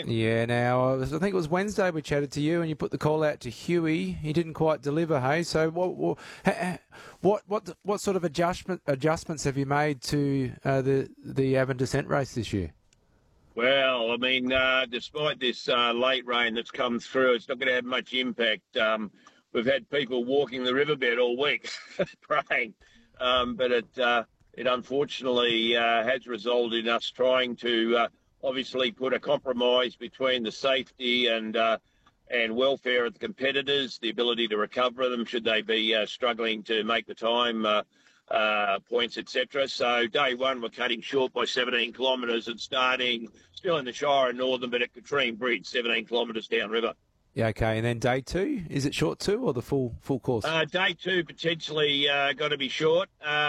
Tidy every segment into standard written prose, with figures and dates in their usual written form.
again. Yeah, now, I think it was Wednesday we chatted to you and you put the call out to Huey. He didn't quite deliver, hey? So what sort of adjustments have you made to the Avon Descent race this year? Well, I mean, despite this late rain that's come through, it's not going to have much impact. We've had people walking the riverbed all week praying, but it unfortunately has resulted in us trying to obviously put a compromise between the safety and welfare of the competitors, the ability to recover them should they be struggling to make the time points, etc. So day one, we're cutting short by 17 kilometres and starting still in the Shire and Northern, but at Katrine Bridge, 17 kilometres downriver. Yeah, okay. And then day two, is it short two or the full course? Day two potentially going to be short.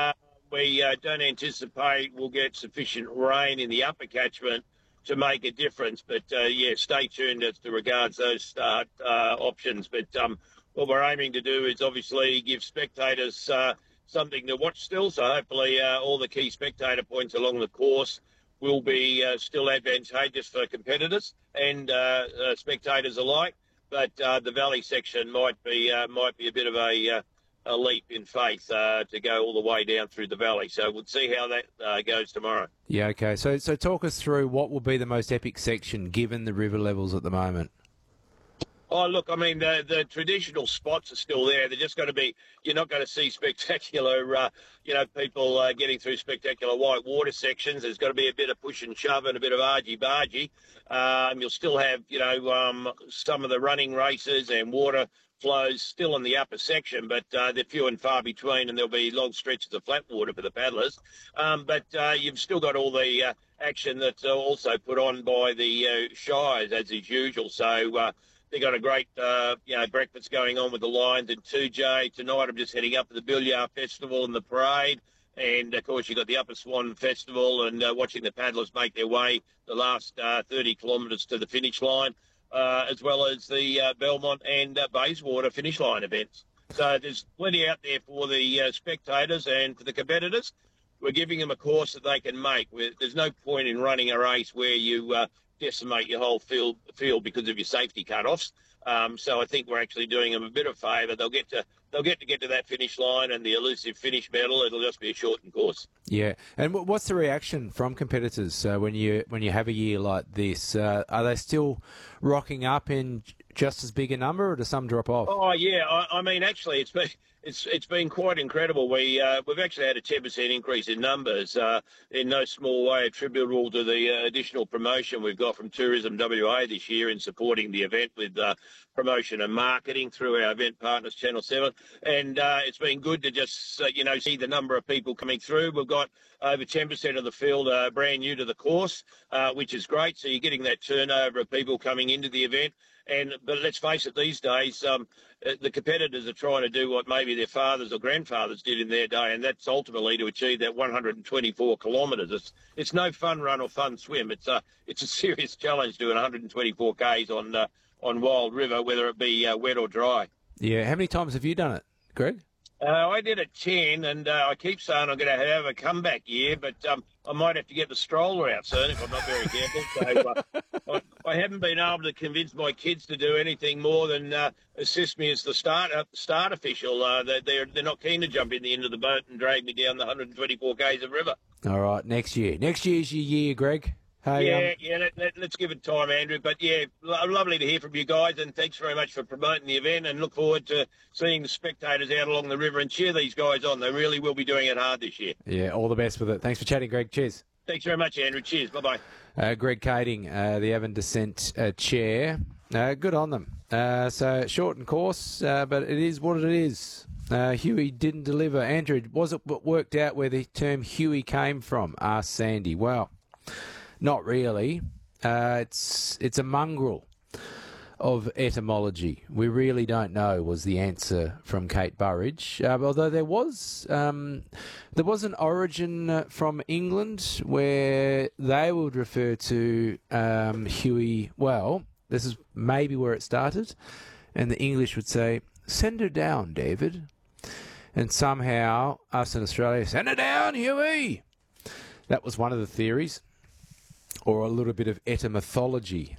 We don't anticipate we'll get sufficient rain in the upper catchment to make a difference. But, stay tuned as to regards those start options. But what we're aiming to do is obviously give spectators something to watch still. So hopefully all the key spectator points along the course will be still advantageous for competitors and spectators alike. But the valley section might be a bit of a leap in faith to go all the way down through the valley. So we'll see how that goes tomorrow. Yeah, okay. So talk us through what will be the most epic section given the river levels at the moment. Oh, look, I mean, the traditional spots are still there. They're just going to be, you're not going to see spectacular, people getting through spectacular white water sections. There's got to be a bit of push and shove and a bit of argy-bargy. You'll still have, some of the running races and water flows still in the upper section, but they're few and far between, and there'll be long stretches of flat water for the paddlers. But you've still got all the action that's also put on by the Shires, as is usual. So they've got a great, breakfast going on with the Lions and 2J. Tonight I'm just heading up to the Billiard Festival and the parade. And, of course, you've got the Upper Swan Festival and watching the paddlers make their way the last 30 kilometres to the finish line, as well as the Belmont and Bayswater finish line events. So there's plenty out there for the spectators and for the competitors. We're giving them a course that they can make. There's no point in running a race where you decimate your whole field because of your safety cut-offs. So I think we're actually doing them a bit of favour. They'll get to that finish line and the elusive finish medal. It'll just be a shortened course. Yeah, and what's the reaction from competitors when you have a year like this? Are they still rocking up in just as big a number, or do some drop off? Oh yeah, I mean actually it's been quite incredible. We've actually had a 10% increase in numbers, in no small way attributable to the additional promotion we've got from Tourism WA this year in supporting the event with promotion and marketing through our event partners, Channel 7. And it's been good to just, see the number of people coming through. We've got over 10% of the field brand new to the course, which is great. So you're getting that turnover of people coming into the event. But let's face it, these days, the competitors are trying to do what maybe their fathers or grandfathers did in their day, and that's ultimately to achieve that 124 kilometres. It's no fun run or fun swim. It's a serious challenge doing 124 k's on Wild River, whether it be wet or dry. Yeah, how many times have you done it, Greg? I did it 10, and I keep saying I'm going to have a comeback year, but I might have to get the stroller out soon if I'm not very careful. So I haven't been able to convince my kids to do anything more than assist me as the start official. They're not keen to jump in the end of the boat and drag me down the 124 k's of river. All right, next year. Next year's your year, Greg. Hey, Let's give it time, Andrew. But, lovely to hear from you guys, and thanks very much for promoting the event, and look forward to seeing the spectators out along the river and cheer these guys on. They really will be doing it hard this year. Yeah, all the best with it. Thanks for chatting, Greg. Cheers. Thanks very much, Andrew. Cheers. Bye-bye. Greg Kading, the Avon Descent chair. Good on them. So shortened course, but it is what it is. Huey didn't deliver. Andrew, was it what worked out where the term Huey came from? Asked Sandy. Well, not really. It's a mongrel of etymology. We really don't know, was the answer from Kate Burridge. Although there was an origin from England where they would refer to Huey. Well, this is maybe where it started, and the English would say, "Send her down, David." And somehow, us in Australia, "Send her down, Huey." That was one of the theories. Or a little bit of etymology